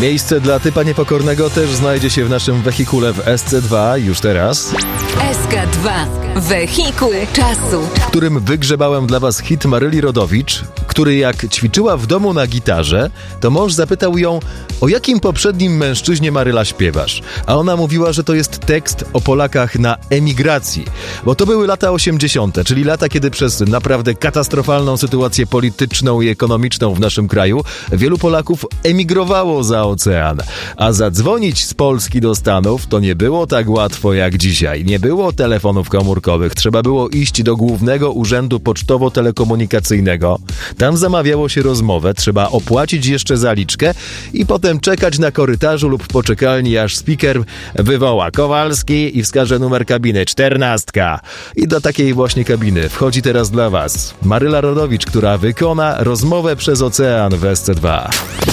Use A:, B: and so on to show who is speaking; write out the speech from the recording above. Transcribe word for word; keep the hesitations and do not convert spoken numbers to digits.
A: Miejsce dla typa niepokornego też znajdzie się w naszym wehikule w S C dwa już teraz,
B: S K dwa. Wehikuł czasu,
A: w którym wygrzebałem dla was hit Maryli Rodowicz, który jak ćwiczyła w domu na gitarze, to mąż zapytał ją, o jakim poprzednim mężczyźnie Maryla śpiewasz? A ona mówiła, że to jest tekst o Polakach na emigracji, bo to były lata osiemdziesiąte, czyli lata, kiedy przez naprawdę katastrofalną sytuację polityczną i ekonomiczną w naszym kraju wielu Polaków emigrowało za ocean, a zadzwonić z Polski do Stanów to nie było tak łatwo jak dzisiaj. Nie było telefonów komórkowych, trzeba było iść do Głównego Urzędu Pocztowo-Telekomunikacyjnego. Tam zamawiało się rozmowę, trzeba opłacić jeszcze zaliczkę i potem czekać na korytarzu lub poczekalni, aż speaker wywoła Kowalski i wskaże numer kabiny czternastka. I do takiej właśnie kabiny wchodzi teraz dla was Maryla Rodowicz, która wykona rozmowę przez ocean w S C dwa.